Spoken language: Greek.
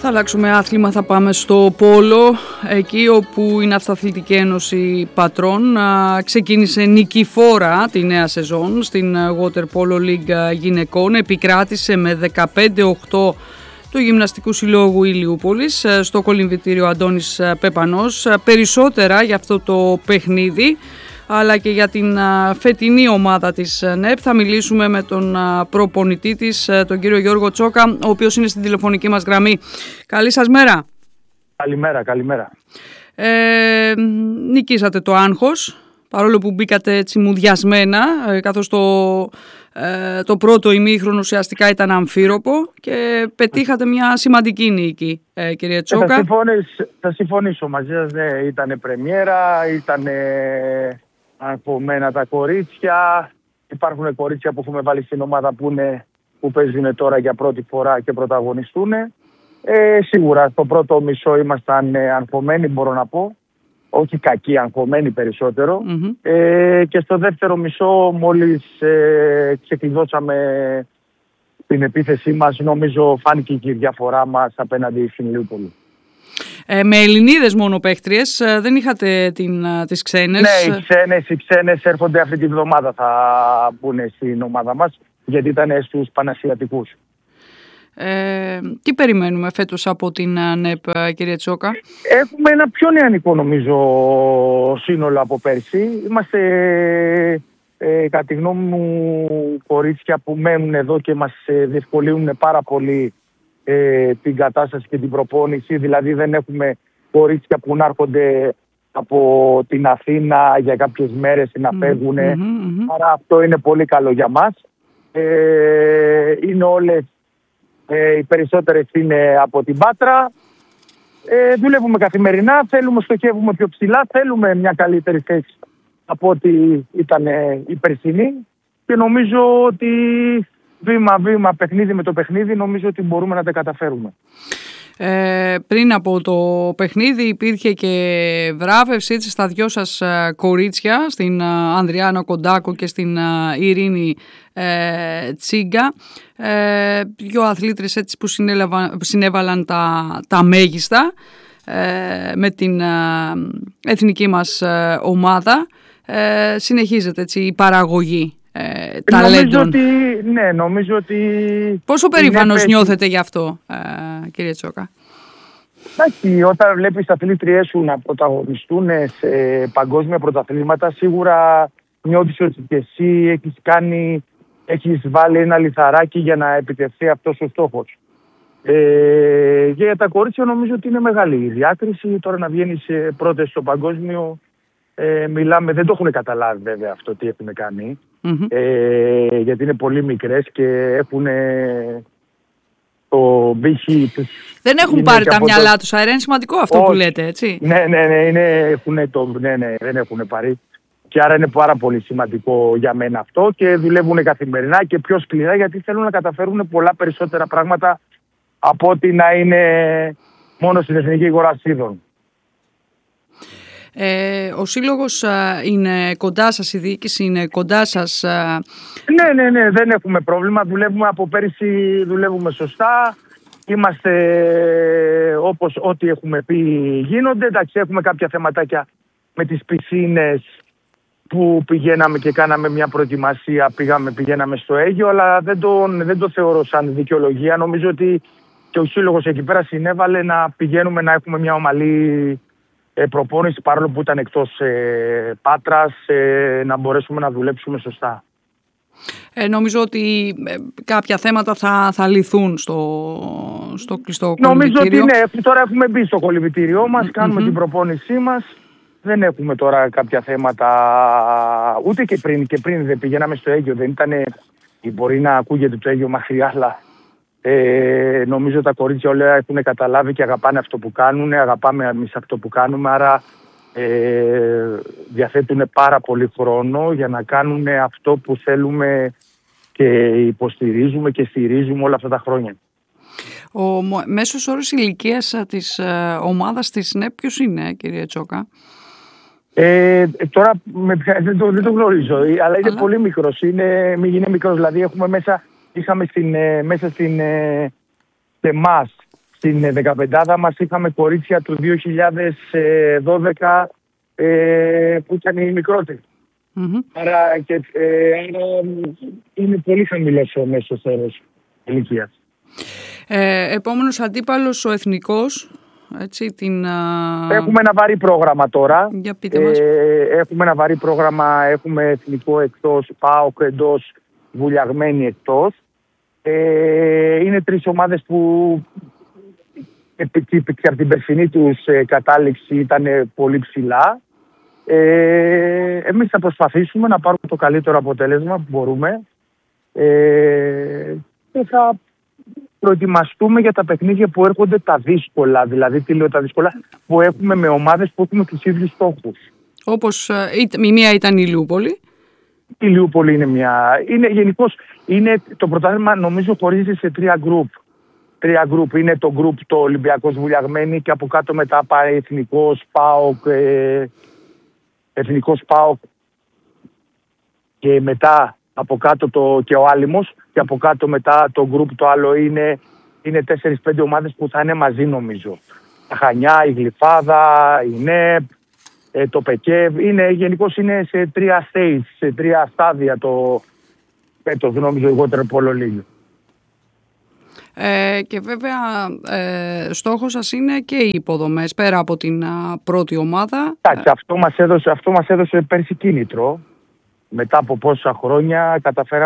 Θα αλλάξουμε άθλημα, θα πάμε στο πόλο, εκεί όπου η Ναυταθλητική Ένωση Πατρών ξεκίνησε νικηφόρα τη νέα σεζόν στην Water Polo League γυναικών. Επικράτησε με 15-8 του Γυμναστικού Συλλόγου Ηλιούπολης στο κολυμβητήριο Αντώνης Πεπανός. Περισσότερα για αυτό το παιχνίδι, αλλά και για την φετινή ομάδα της ΝΕΠ θα μιλήσουμε με τον προπονητή της, τον κύριο Γιώργο Τσόκα, ο οποίος είναι στην τηλεφωνική μας γραμμή. Καλή σας μέρα. Καλημέρα. Νικήσατε το άγχος, παρόλο που μπήκατε έτσι μουδιασμένα, καθώς το πρώτο ημίχρονο ουσιαστικά ήταν αμφίροπο και πετύχατε μια σημαντική νίκη, κύριε Τσόκα. Θα συμφωνήσω μαζί σας, ναι, ήτανε πρεμιέρα, ήτανε αγχωμένα τα κορίτσια. Υπάρχουν κορίτσια που έχουμε βάλει στην ομάδα που παίζουν τώρα για πρώτη φορά και πρωταγωνιστούν. Σίγουρα στο πρώτο μισό ήμασταν αγχωμένοι, μπορώ να πω. Όχι κακοί, αγχωμένοι περισσότερο. Και στο δεύτερο μισό, μόλις ξεκλειδώσαμε την επίθεσή μας, νομίζω φάνηκε και η διαφορά μας απέναντι στην Ηλιούπολη. Με Ελληνίδες μόνο παίχτριες, δεν είχατε τις ξένες? Ναι, οι ξένες έρχονται αυτή τη βδομάδα, θα μπουν στην ομάδα μας, γιατί ήταν στους Πανασιατικούς. Τι περιμένουμε φέτος από την ΝΕΠ, κύριε Τσόκα? Έχουμε ένα πιο νεανικό, νομίζω, σύνολο από πέρσι. Είμαστε, κατά τη γνώμη μου, κορίτσια που μένουν εδώ και μας διευκολύνουν πάρα πολύ την κατάσταση και την προπόνηση. Δηλαδή δεν έχουμε κορίτσια που να έρχονται από την Αθήνα για κάποιες μέρες να φεύγουν. Άρα αυτό είναι πολύ καλό για μας. Είναι όλες, οι περισσότερες είναι από την Πάτρα. Δουλεύουμε καθημερινά, στοχεύουμε πιο ψηλά, θέλουμε μια καλύτερη θέση από ό,τι ήταν η περσινή και νομίζω ότι βήμα-βήμα, παιχνίδι με το παιχνίδι, νομίζω ότι μπορούμε να τα καταφέρουμε. Πριν από το παιχνίδι υπήρχε και βράβευση έτσι, στα δυο σας κορίτσια, στην Ανδριάνα Κοντάκο και στην Ειρήνη Τσίγκα. Δυο αθλήτρες έτσι, που συνέβαλαν τα μέγιστα με την εθνική μας ομάδα. Συνεχίζεται έτσι, η παραγωγή ταλέντων. Νομίζω ότι... Πόσο περήφανος νιώθετε γι' αυτό, κύριε Τσόκα? Εντάξει, όταν βλέπεις αθλήτριές σου να πρωταγωνιστούν σε παγκόσμια πρωταθλήματα, σίγουρα νιώθεις ότι και εσύ έχεις βάλει ένα λιθαράκι για να επιτευχθεί αυτός ο στόχος. Για τα κορίτσια νομίζω ότι είναι μεγάλη η διάκριση. Τώρα να βγαίνεις πρώτες στο παγκόσμιο, μιλάμε, δεν το έχουν καταλάβει βέβαια αυτό τι έχουν κάνει. Γιατί είναι πολύ μικρές και έχουν το μπήχη τους. Δεν έχουν πάρει τα μυαλά τους, αέρα, είναι σημαντικό αυτό που λέτε, έτσι. Ναι, δεν έχουν πάρει. Και άρα είναι πάρα πολύ σημαντικό για μένα αυτό και δουλεύουν καθημερινά και πιο σκληρά, γιατί θέλουν να καταφέρουν πολλά περισσότερα πράγματα από ότι να είναι μόνο στην εθνική κορασίδων. Ο σύλλογος είναι κοντά σας, η διοίκηση είναι κοντά σας? Ναι, δεν έχουμε πρόβλημα. Δουλεύουμε από πέρυσι, δουλεύουμε σωστά. Είμαστε όπως ό,τι έχουμε πει γίνονται. Εντάξει, έχουμε κάποια θεματάκια με τις πισίνες που πηγαίναμε και κάναμε μια προετοιμασία. Πηγαίναμε στο Αίγιο, αλλά δεν το θεωρώ σαν δικαιολογία. Νομίζω ότι και ο σύλλογος εκεί πέρα συνέβαλε να πηγαίνουμε να έχουμε μια ομαλή προπόνηση, παρόλο που ήταν εκτός Πάτρας, να μπορέσουμε να δουλέψουμε σωστά. Νομίζω ότι κάποια θέματα θα λυθούν στο κλειστό κολυμβητήριο. Νομίζω ότι ναι, τώρα έχουμε μπει στο κολυμβητήριό μας, κάνουμε την προπόνησή μας. Δεν έχουμε τώρα κάποια θέματα, ούτε και πριν δεν πηγαίναμε στο Αίγιο, δεν ήταν, μπορεί να ακούγεται το Αίγιο μακριά, αλλά νομίζω τα κορίτσια όλα έχουν καταλάβει και αγαπάνε αυτό που κάνουν, αγαπάμε εμείς αυτό που κάνουμε, άρα διαθέτουν πάρα πολύ χρόνο για να κάνουν αυτό που θέλουμε και υποστηρίζουμε και στηρίζουμε όλα αυτά τα χρόνια. Ο μέσος όρος ηλικίας της ομάδας της ΝΕΠ ποιος είναι, κύριε Τσόκα? Τώρα δεν το γνωρίζω, αλλά είναι πολύ μικρός. Είναι μικρός, δηλαδή είχαμε μέσα σε εμάς στην 15η μας είχαμε κορίτσια του 2012 που ήταν οι μικρότεροι. Άρα είναι πολύ χαμηλός ο μέσος όρος ηλικίας. Επόμενος αντίπαλος ο Εθνικός. Έτσι, Έχουμε ένα βαρύ πρόγραμμα τώρα. Για πείτε μας. Έχουμε ένα βαρύ πρόγραμμα. Έχουμε Εθνικό εκτός, ΠΑΟΚ εντός, Βουλιαγμένη εκτός. Είναι 3 ομάδες που από την περσινή τους κατάληξη ήταν πολύ ψηλά. Εμείς θα προσπαθήσουμε να πάρουμε το καλύτερο αποτέλεσμα που μπορούμε και θα προετοιμαστούμε για τα παιχνίδια που έρχονται τα δύσκολα. Δηλαδή, τι λέω τα δύσκολα, που έχουμε με ομάδες που έχουμε τους ίδιους στόχους. Όπως η μία ήταν η Λιούπολη. Η Λιούπολη είναι μια. Γενικώς το πρωτάθλημα, νομίζω, χωρίζεται σε 3 γκρουπ. 3 γκρουπ. Είναι το γκρουπ το Ολυμπιακός Βουλιαγμένη και από κάτω μετά πάει Εθνικός ΠΑΟΚ και μετά από κάτω και ο Άλυμος και από κάτω μετά το γκρουπ το άλλο είναι 4-5 ομάδες που θα είναι μαζί, νομίζω. Τα Χανιά, η Γλυφάδα, η ΝΕΠ, το ΠΕΚΕΒ. Γενικώς είναι σε 3 stage, σε 3 στάδια το νομίζω η Water Polo League. Και βέβαια στόχος σας είναι και οι υποδομές πέρα από την πρώτη ομάδα. Εντάξει, αυτό μας έδωσε πέρσι κίνητρο. Μετά από πόσα χρόνια καταφέραμε